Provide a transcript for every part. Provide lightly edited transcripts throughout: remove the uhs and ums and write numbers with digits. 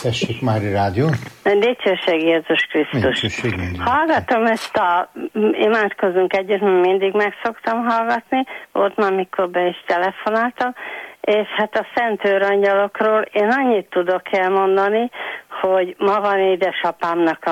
Tessék, Mári Rádió. Dicsőség Jézus Krisztus. Hallgatom ezt a imádkozunk együtt, mindig meg szoktam hallgatni, volt már, amikor be is telefonáltam, és hát a Szent Őrangyalokról én annyit tudok elmondani, hogy ma van édesapámnak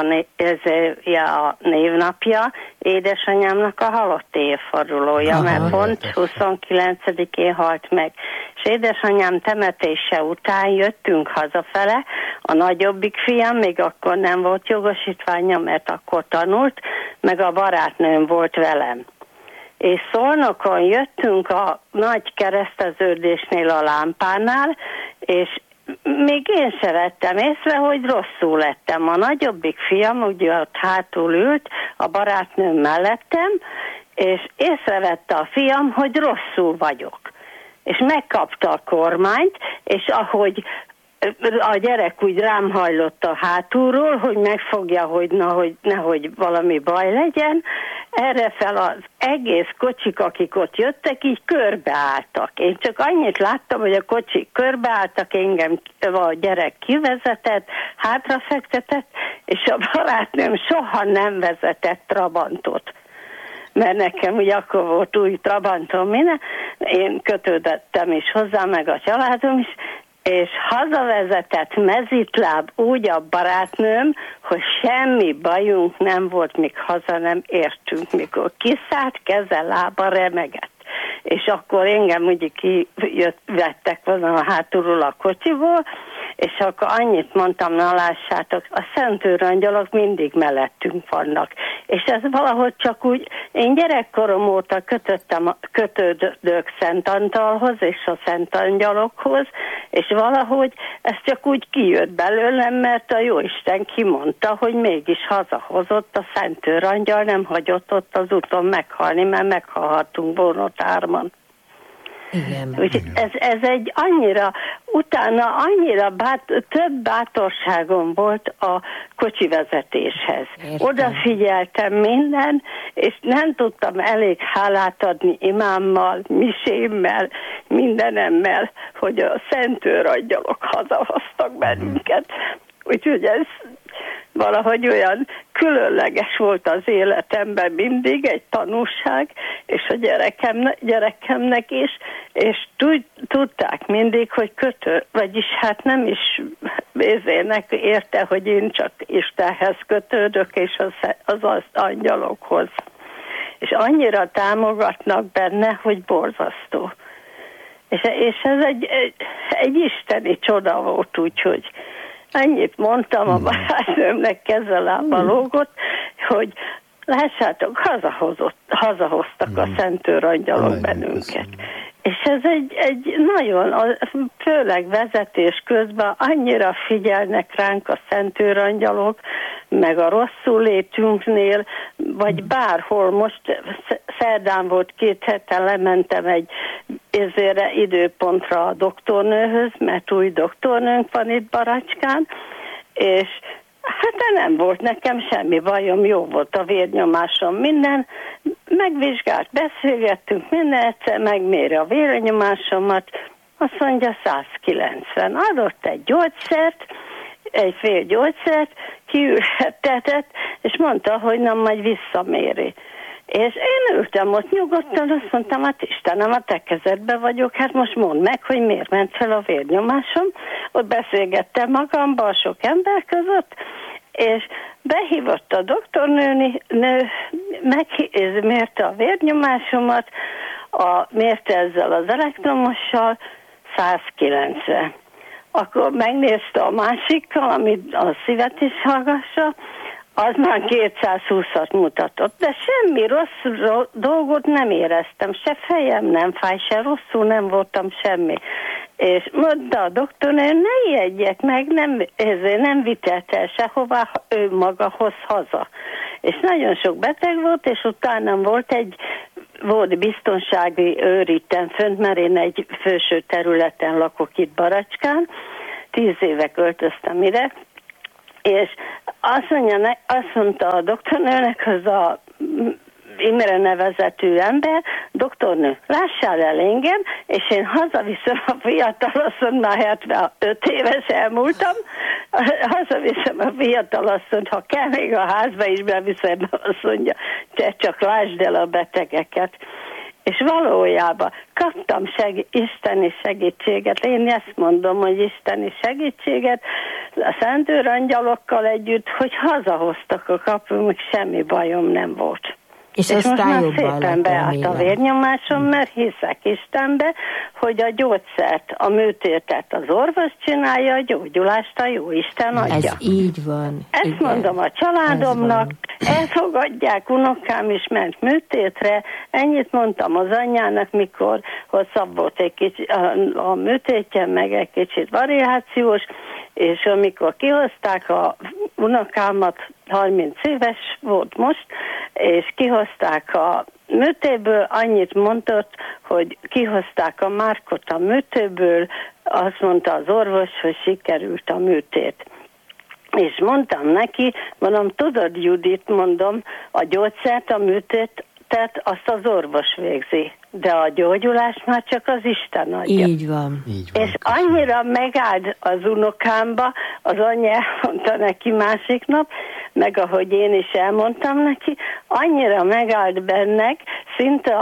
a névnapja, édesanyámnak a halott évfordulója, mert pont 29-én halt meg. És édesanyám temetése után jöttünk hazafele, a nagyobbik fiam még akkor nem volt jogosítványa, mert akkor tanult, meg a barátnőm volt velem. És Szolnokon jöttünk a nagy kereszteződésnél a lámpánál, és még én se vettem észre, hogy rosszul lettem. A nagyobbik fiam ugye ott hátul ült, a barátnőm mellettem, és észrevette a fiam, hogy rosszul vagyok. És megkapta a kormányt, és ahogy a gyerek úgy rám hajlott a hátulról, hogy megfogja, hogy nehogy valami baj legyen, erre fel az egész kocsik, akik ott jöttek, így körbeálltak. Én csak annyit láttam, hogy a kocsik körbeálltak, engem a gyerek kivezetett, hátrafektetett, és a barátnőm soha nem vezetett Trabantot. Mert nekem ugye akkor volt új Trabantom minden, én kötődöttem is hozzá, meg a családom is, és hazavezetett mezitláb úgy a barátnőm, hogy semmi bajunk nem volt, míg haza nem értünk, mikor kiszállt, keze, lába remegett. És akkor engem ugye vettek volna a hátulról a kocsiból, és akkor annyit mondtam, na lássátok, a Szent Őrangyalok mindig mellettünk vannak. És ez valahogy csak úgy, én gyerekkorom óta kötődök Szent Antalhoz és a Szent Angyalokhoz, és valahogy ez csak úgy kijött belőlem, mert a Jóisten kimondta, hogy mégis hazahozott a Szent Őrangyal, nem hagyott ott az úton meghalni, mert meghalhatunk volna hárman. Igen. Úgyhogy ez egy utána annyira több bátorságom volt a kocsivezetéshez. Odafigyeltem minden, és nem tudtam elég hálát adni imámmal, misémmel, mindenemmel, hogy a Szent Őrangyalok hazahoztak bennünket. Úgyhogy ez valahogy olyan különleges volt az életemben mindig, egy tanúság, és a gyerekemnek is, és tudták mindig, hogy vagyis hát nem is érzének érte, hogy én csak Istenhez kötődök, és az angyalokhoz. És annyira támogatnak benne, hogy borzasztó. És ez egy isteni csoda volt, úgyhogy ennyit mondtam a barátnőmnek, kezel-lába lógott, hogy lássátok, hazahoztak a Szent Őrangyalok bennünket. És ez egy nagyon, főleg vezetés közben annyira figyelnek ránk a Szent Őrangyalok, meg a rosszul létünknél, vagy bárhol. Most szerdán volt 2 hete, lementem egy időpontra a doktornőhöz, mert új doktornőnk van itt Baracskán, és hát nem volt nekem semmi bajom, jó volt a vérnyomásom, minden, megvizsgált, beszélgettünk minden egyszer, megméri a vérnyomásomat, azt mondja 190. Adott egy gyógyszert, egy fél gyógyszert, kiültetett, és mondta, hogy nem, majd visszaméri. És én ültem ott nyugodtan, azt mondtam, hát Istenem, a te kezedben vagyok, hát most mondd meg, hogy miért ment fel a vérnyomásom. Ott beszélgettem magamban a sok ember között, és behívott a doktornő, megmérte a vérnyomásomat, mérte ezzel az elektromossal 190. Akkor megnézte a másikkal, amit a szívet is hallgassa, az már 220-at mutatott, de semmi rossz dolgot nem éreztem, se fejem nem fáj, se rosszul nem voltam semmi. És mondta a doktornő, ne ijedjek meg, nem vitelt el sehová, ő maga hoz haza. És nagyon sok beteg volt, és utána volt biztonsági őritten fönt, mert én egy felső területen lakok itt Baracskán, 10 éve költöztem ide, és azt mondta a doktornőnek, az a Imre nevezetű ember, doktornő, lássál el engem, és én hazaviszem a fiatal, azt mondta, már 75 éves elmúltam, hazaviszem a fiatalasszonyt, ha kell még a házba is beviszem, azt mondja, te csak lásd el a betegeket. És valójában kaptam isteni segítséget. Én ezt mondom, hogy isteni segítséget a szentőrangyalokkal együtt, hogy hazahoztak a kapunk, semmi bajom nem volt. És most már szépen beállt a vérnyomásom, mert hiszek Istenbe, hogy a gyógyszert, a műtétet az orvos csinálja, a gyógyulást a Jóisten adja. Ez így van. Ezt igen. Mondom a családomnak, elfogadják, unokám is ment műtétre, ennyit mondtam az anyjának, mikor hosszabb volt egy kicsit a műtétje, meg egy kicsit variációs, és amikor kihozták a unokámat, 30 éves volt most, és kihozták a műtéből, annyit mondott, hogy kihozták a Márkot a műtéből, azt mondta az orvos, hogy sikerült a műtét. És mondtam neki, mondom, tudod Judit, mondom, a gyógyszert, a műtétet azt az orvos végzi, de a gyógyulást már csak az Isten adja. Így van. És annyira megállt az unokámba, az anyja elmondta neki másik nap, meg ahogy én is elmondtam neki, annyira megállt bennek, szinte,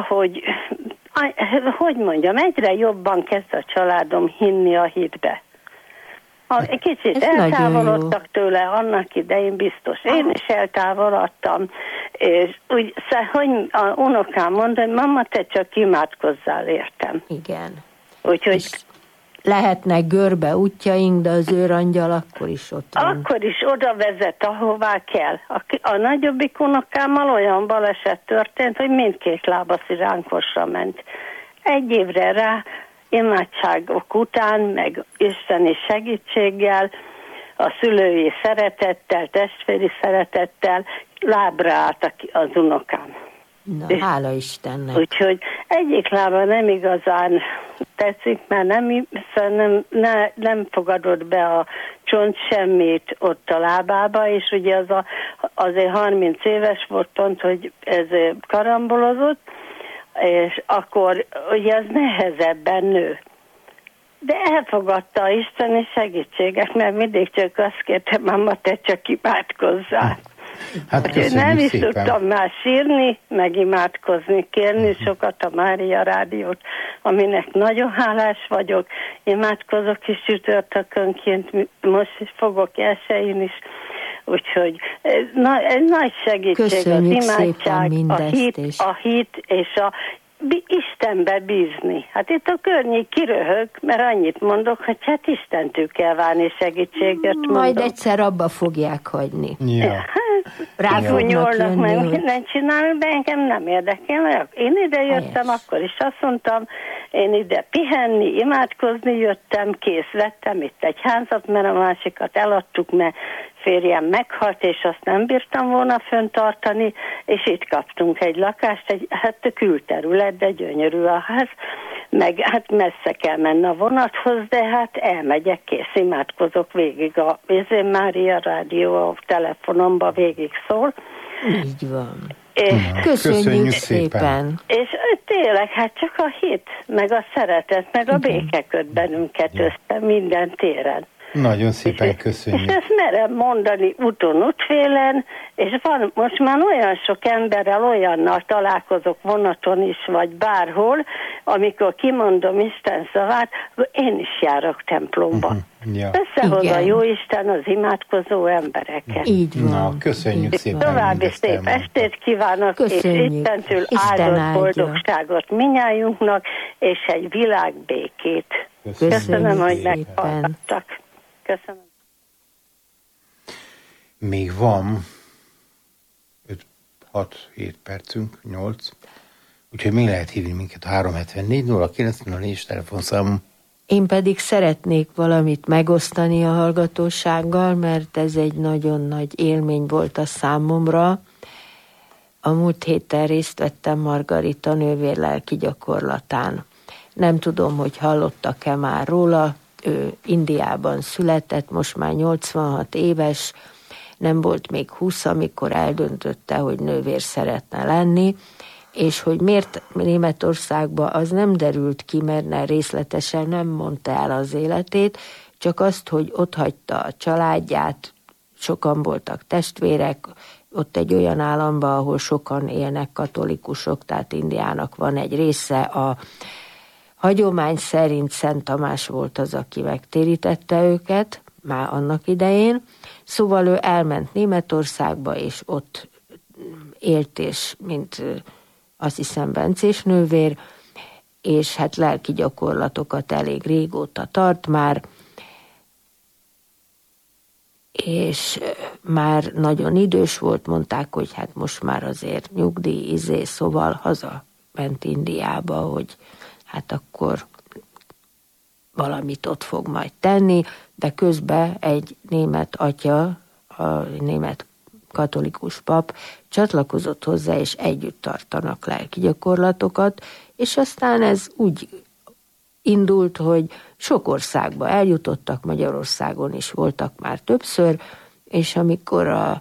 hogy mondjam, egyre jobban kezd a családom hinni a hitbe. Egy kicsit eltávolodtak tőle annak idején, biztos. Én is eltávolodtam, és úgy, hogy a unokám mondta, hogy mama, te csak imádkozzál, értem. Igen. Úgyhogy lehetnek görbe útjaink, de az őrangyal akkor is ott van. Akkor is oda vezet, ahová kell. A nagyobbik unokámmal olyan baleset történt, hogy mindkét lába sziránkosra ment. Egy évre rá, imádságok után, meg isteni segítséggel, a szülői szeretettel, testvéri szeretettel lábra állt az unokám. Na, hála Istennek. Úgyhogy egyik lába nem igazán tetszik, mert nem fogadott be a csont semmit ott a lábába, és ugye azért 30 éves volt pont, hogy ez karambolozott, és akkor ugye az nehezebben nő. De elfogadta a isteni segítséget, mert mindig csak azt kérte, mama, te csak imádkozzál. Hát nem is tudtam már sírni, meg imádkozni, kérni sokat a Mária Rádiót, aminek nagyon hálás vagyok. Imádkozok is csütörtökönként, most is fogok elsőjén is. Úgyhogy egy nagy segítség. Köszönjük az imádság, a hit és a Istenbe bízni. Hát itt a környék kiröhög, mert annyit mondok, hogy hát Istentől kell várni segítséget. Majd egyszer abba fogják hagyni. Ja. Ráfúnyolnak, meg mindent csinálnak, de engem nem érdekel. Én ide jöttem, akkor is azt mondtam, én ide pihenni, imádkozni jöttem, kész, vettem itt egy házat, mert a másikat eladtuk, mert férjem meghalt, és azt nem bírtam volna föntartani, és itt kaptunk egy lakást, hát külterület, de gyönyörű a ház, meg hát messze kell menni a vonathoz, de hát elmegyek, kész, imádkozok végig a Mária Rádió a telefonomba végig szól. Így van. Köszönjük szépen. És tényleg, hát csak a hit, meg a szeretet, meg a béke köt bennünket össze minden téren. Nagyon szépen köszönjük. És ezt merem mondani úton, útfélen, és van most már olyan sok emberrel, olyannal találkozok vonaton is, vagy bárhol, amikor kimondom Isten szavát, én is járok templomba. Ja. Összehoz a Jóisten az imádkozó embereket. Így van. Na, köszönjük szépen. További szép estét kívánok, köszönjük. És Istentől áldott boldogságot minnyájunknak, és egy világbékét. Köszönöm, hogy meghallgattak. Köszönöm. Még van 6-7 percünk, 8. Úgyhogy még lehet hívni minket 374-09-04 telefonszámom. Én pedig szeretnék valamit megosztani a hallgatósággal, mert ez egy nagyon nagy élmény volt a számomra. A múlt héten részt vettem Margarita nővér lelki gyakorlatán. Nem tudom, hogy hallottak-e már róla, ő Indiában született, most már 86 éves, nem volt még 20, amikor eldöntötte, hogy nővér szeretne lenni, és hogy miért Németországban az nem derült ki, mert részletesen nem mondta el az életét, csak azt, hogy otthagyta a családját, sokan voltak testvérek, ott egy olyan államban, ahol sokan élnek katolikusok, tehát Indiának van egy része. A hagyomány szerint Szent Tamás volt az, aki megtérítette őket, már annak idején. Szóval ő elment Németországba, és ott élt, és mint azt hiszem bencés nővér, és hát lelki gyakorlatokat elég régóta tart már, és már nagyon idős volt, mondták, hogy hát most már azért nyugdíj, szóval hazament Indiába, hogy hát akkor valamit ott fog majd tenni, de közben egy német atya, a német katolikus pap csatlakozott hozzá, és együtt tartanak lelki gyakorlatokat, és aztán ez úgy indult, hogy sok országba eljutottak, Magyarországon is voltak már többször, és amikor a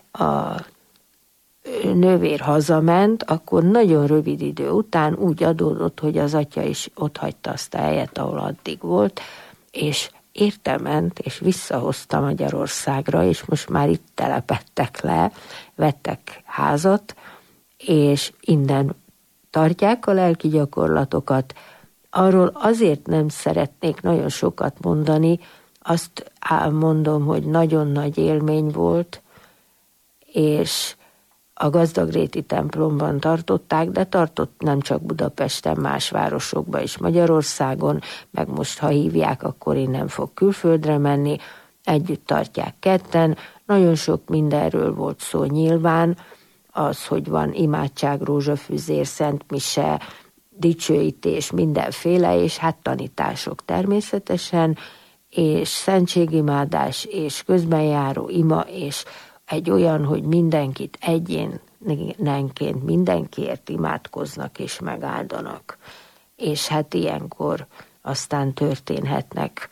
nővér hazament, akkor nagyon rövid idő után úgy adódott, hogy az atya is otthagyta azt a helyet, ahol addig volt, és értement, és visszahozta Magyarországra, és most már itt telepedtek le, vettek házat, és innen tartják a lelki gyakorlatokat. Arról azért nem szeretnék nagyon sokat mondani, azt mondom, hogy nagyon nagy élmény volt, és a Gazdagréti templomban tartották, de tartott nem csak Budapesten, más városokban is Magyarországon, meg most, ha hívják, akkor innen fog külföldre menni, együtt tartják ketten, nagyon sok mindenről volt szó nyilván, az, hogy van imádság, rózsafűzér, szentmise, dicsőítés, mindenféle, és hát tanítások természetesen, és szentségimádás, és közbenjáró ima, és egy olyan, hogy mindenkit egyénenként mindenkiért imádkoznak és megáldanak. És hát ilyenkor aztán történhetnek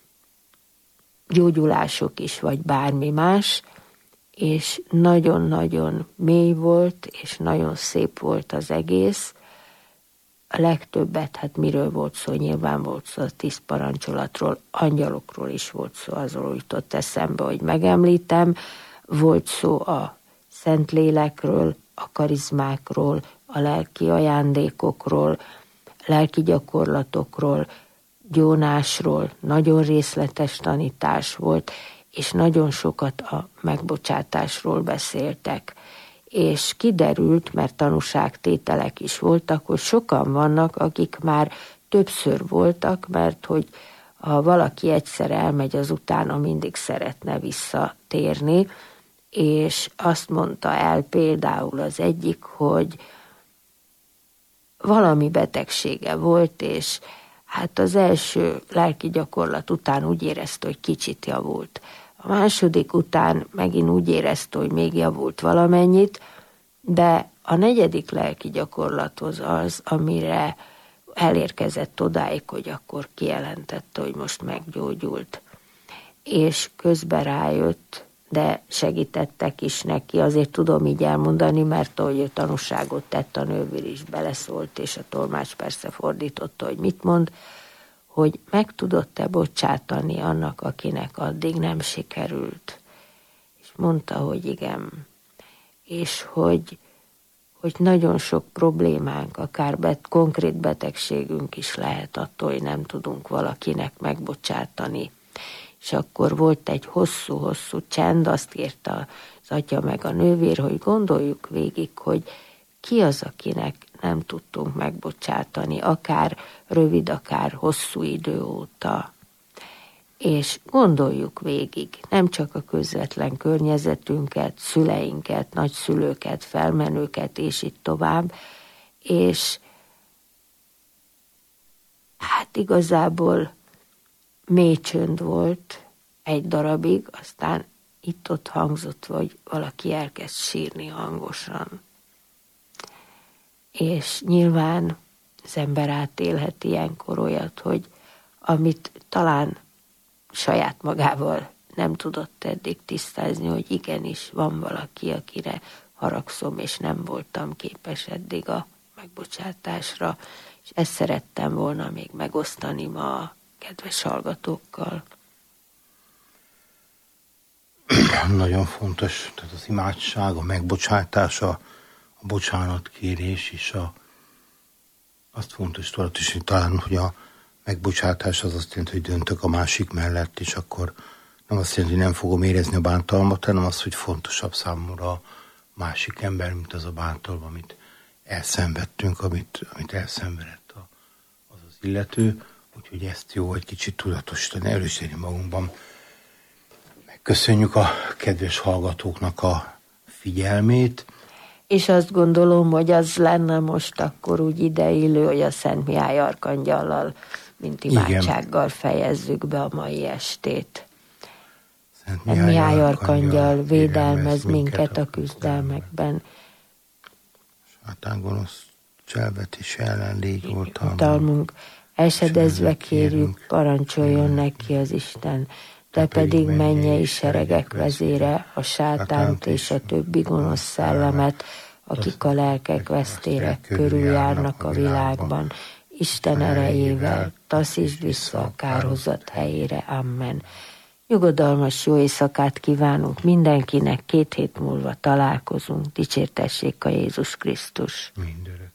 gyógyulások is, vagy bármi más, és nagyon-nagyon mély volt, és nagyon szép volt az egész. A legtöbbet, hát miről volt szó, nyilván volt szó a 10 parancsolatról, angyalokról is volt szó, azról jutott eszembe, hogy megemlítem, volt szó a Szentlélekről, a karizmákról, a lelki ajándékokról, lelki gyakorlatokról, gyónásról, nagyon részletes tanítás volt, és nagyon sokat a megbocsátásról beszéltek. És kiderült, mert tanúságtételek is voltak, hogy sokan vannak, akik már többször voltak, mert hogy ha valaki egyszer elmegy, az utána mindig szeretne visszatérni, és azt mondta el például az egyik, hogy valami betegsége volt, és hát az első lelki gyakorlat után úgy érezte, hogy kicsit javult. A második után megint úgy érezte, hogy még javult valamennyit, de a 4. lelki gyakorlathoz az, amire elérkezett odáig, hogy akkor kijelentette, hogy most meggyógyult. És közben rájött, de segítettek is neki, azért tudom így elmondani, mert ahogy ő tanúságot tett, a nővér is beleszólt, és a tolmács persze fordította, hogy mit mond, hogy meg tudott-e bocsátani annak, akinek addig nem sikerült. És mondta, hogy igen. És hogy nagyon sok problémánk, akár konkrét betegségünk is lehet attól, hogy nem tudunk valakinek megbocsátani. És akkor volt egy hosszú-hosszú csend, azt írta az atya meg a nővér, hogy gondoljuk végig, hogy ki az, akinek nem tudtunk megbocsátani, akár rövid, akár hosszú idő óta. És gondoljuk végig, nem csak a közvetlen környezetünket, szüleinket, nagyszülőket, felmenőket, és így tovább, és hát igazából mély csönd volt egy darabig, aztán itt-ott hangzott, hogy valaki elkezd sírni hangosan. És nyilván az ember átélhet ilyenkor olyat, hogy amit talán saját magával nem tudott eddig tisztázni, hogy igenis van valaki, akire haragszom, és nem voltam képes eddig a megbocsátásra, és ezt szerettem volna még megosztani ma a kedves hallgatókkal. nagyon fontos, tehát az imádság, a megbocsátása, a bocsánatkérés, és azt fontos tudatosítani talán, hogy a megbocsátás az azt jelenti, hogy döntök a másik mellett, és akkor nem azt jelenti, hogy nem fogom érezni a bántalmat, hanem az, hogy fontosabb számomra a másik ember, mint az a bántalom, amit elszenvedtünk, amit elszenvedett az illető. Úgyhogy ezt jó egy kicsit tudatosítani, erősíteni magunkban. Megköszönjük a kedves hallgatóknak a figyelmét. És azt gondolom, hogy az lenne most akkor úgy ideillő, hogy a Szent Mihály arkangyallal, mint imádsággal fejezzük be a mai estét. Szent Mihály arkangyal, védelmez minket a küzdelmekben. Sátán gonosz cselvetés ellen légy oltalmunk. Esedezve kérjük, parancsoljon neki az Isten, te pedig mennyei seregek vezére, a sátánt és a többi gonosz szellemet, akik a lelkek vesztére körüljárnak a világban, Isten erejével taszítsd vissza a kárhozat helyére. Amen. Nyugodalmas jó éjszakát kívánunk mindenkinek, 2 hét múlva találkozunk. Dicsértessék a Jézus Krisztus. Mindörökké.